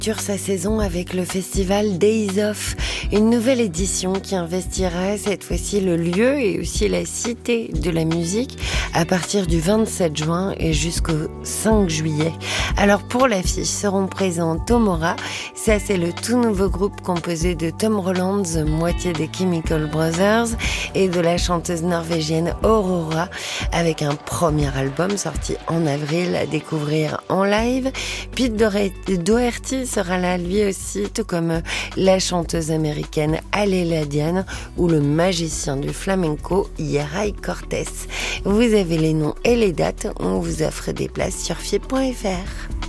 Sa saison avec le festival Days Off, une nouvelle édition qui investira cette fois-ci le lieu et aussi la cité de la musique à partir du 27 juin et jusqu'au 5 juillet. Alors pour l'affiche seront présents Tomora, ça c'est le tout nouveau groupe composé de Tom Roland, moitié des Chemical Brothers, et de la chanteuse norvégienne Aurora, avec un premier album sorti en avril à découvrir en live. Pete Doherty sera là lui aussi, tout comme la chanteuse américaine Aléla Diane ou le magicien du flamenco Yeray Cortés. Vous avez les noms et les dates, on vous offre des places sur FIE.fr.